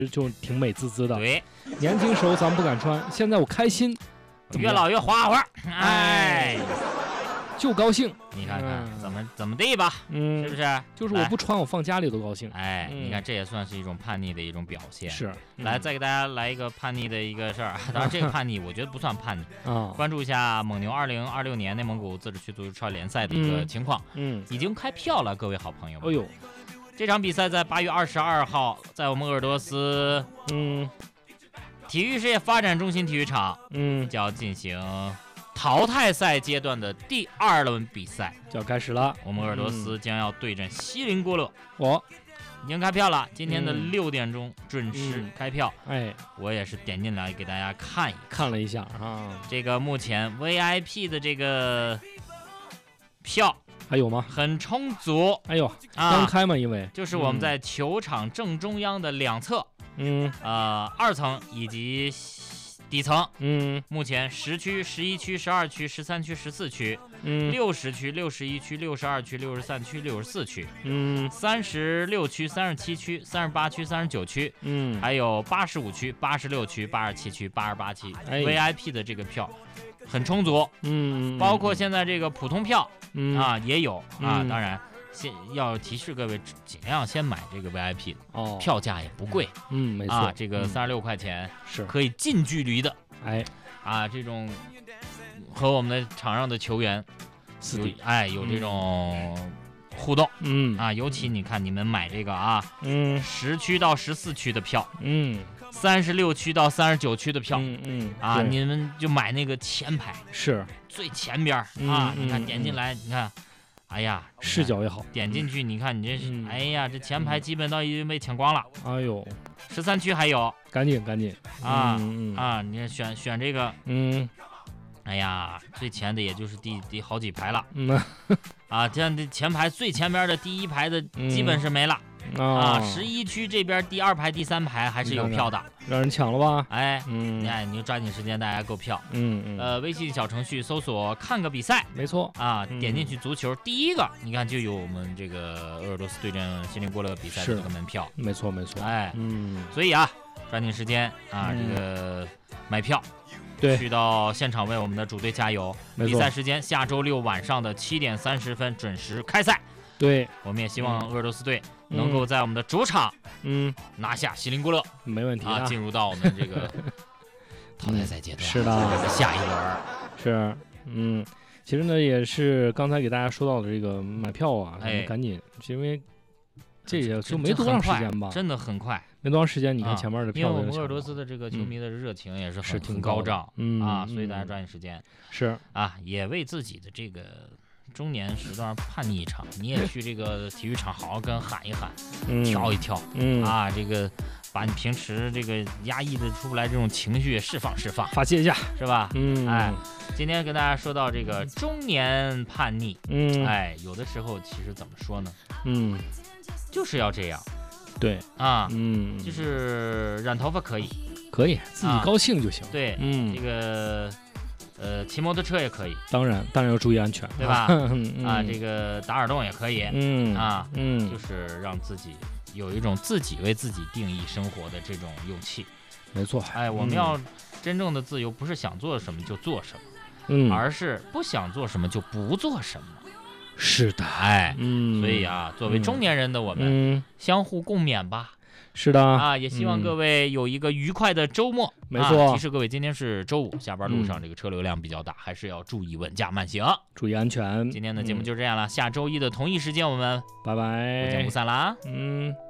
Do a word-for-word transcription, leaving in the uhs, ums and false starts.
就挺美滋滋的。 对， 年轻时候咱们不敢穿，现在我开心， 越老越花花，哎， 就高兴。 你看看、 嗯、 怎么怎么地吧， 嗯， 是不是？ 就是我不穿，我放家里都高兴。 哎、 嗯， 你看这也算是一种叛逆的一种表现。 是，嗯、 来再给大家来一个叛逆的一个事儿，当然这个叛逆我觉得不算叛逆啊。 关注一下蒙牛二零二六年内蒙古自治区足球超联赛的一个情况， 嗯， 已经开票了，各位好朋友们。 哎呦， 这场比赛在八月二十二号在我们鄂尔多斯， 嗯， 体育事业发展中心体育场， 嗯， 就要进行淘汰赛阶段的第二轮比赛， 就要开始了。 我们鄂尔多斯将要对阵锡林郭勒。 我、嗯、 已经开票了，今天的六点钟准时开票。 嗯、哎， 我也是点进来给大家看一看， 看了一下啊。 这个目前 V I P 的这个票还有吗？ 很充足。 哎呦， 啊、 刚开嘛，因为就是我们在球场正中央的两侧， 嗯， 呃，二层以及底层， 嗯， 目前十区、十一区、十二区、十三区、十四区， 嗯， 六十区、六十一区、六十二区、六十三区、六十四区， 嗯， 三十六区、三十七区、三十八区、三十九区， 嗯， 还有八十五区、八十六区、八十七区、八十八区、 哎、 V I P 的这个票很充足， 嗯， 包括现在这个普通票， 嗯啊也有啊， 嗯、 当然。先要提示各位，尽量先买这个 V I P 哦， 票价也不贵， 嗯，没错， 啊，这个三十六块钱是可以近距离的， 哎， 啊，这种和我们的场上的球员有哎有这种互动， 嗯啊，尤其你看你们买这个啊， 嗯， 十区到十四区的票， 嗯， 三十六区到三十九区的票， 嗯嗯， 啊，你们就买那个前排， 是最前边啊，你看点进来，你看。哎呀， 视角也好， 点进去你看你这是， 嗯、 哎呀，这前排基本都已经被抢光了。 哎呦， 十三区还有， 赶紧赶紧啊、 嗯、 啊！你选选这个， 嗯， 哎呀，最前的也就是第第好几排了， 嗯啊，这样的前排最前边的第一排的基本是没了。 嗯、 啊，十一区这边第二排、第三排还是有票的， 让人抢了吧？ 哎， 嗯， 哎，你就抓紧时间，大家购票。 嗯嗯。 呃，微信小程序搜索“看个比赛”， 没错啊， 嗯、 点进去足球，第一个你看就有我们这个鄂尔多斯对阵锡林郭勒比赛的这个门票。 没错没错。 哎， 嗯， 所以啊，抓紧时间啊， 嗯、 这个买票。 对， 去到现场为我们的主队加油。比赛时间下周六晚上的七点三十分准时开赛。 对， 我们也希望鄂尔多斯队能够在我们的主场， 嗯， 拿下锡林郭勒， 没问题啊，进入到我们这个淘汰赛阶段。 是的， 下一轮是，嗯，其实呢也是刚才给大家说到的这个买票啊， 哎， 赶紧，因为这也就没多长时间吧， 真的很快， 没多长时间。你看前面的票、 啊，因为我们鄂尔多斯的这个球迷的热情也是很、 嗯、挺高涨， 嗯啊，所以大家抓紧时间， 是啊，也为自己的这个中年时段叛逆一场，你也去这个体育场好好跟喊一喊， 嗯、 跳一跳， 嗯啊，这个把你平时这个压抑的出不来这种情绪释放释放， 发泄一下， 是吧？ 嗯， 哎，今天跟大家说到这个中年叛逆， 嗯， 哎，有的时候其实怎么说呢？ 嗯， 就是要这样， 对啊， 嗯， 就是染头发可以， 可以自己高兴就行， 啊、对， 嗯， 这个。呃，骑摩托车也可以， 当然，当然要注意安全， 对吧？ 嗯、 啊，这个打耳洞也可以， 嗯啊， 嗯， 就是让自己有一种自己为自己定义生活的这种勇气。 没错， 哎，我们要真正的自由，不是想做什么就做什么， 嗯， 而是不想做什么就不做什么。 是的， 哎， 嗯， 所以啊，作为中年人的我们， 嗯， 相互共勉吧。 是的啊，也希望各位有一个愉快的周末。 没错、 啊，提示各位，今天是周五，下班路上这个车流量比较大，嗯、还是要注意稳驾慢行， 注意安全。 今天的节目就这样了，嗯、下周一的同一时间我们拜拜， 不见不散啦。 嗯。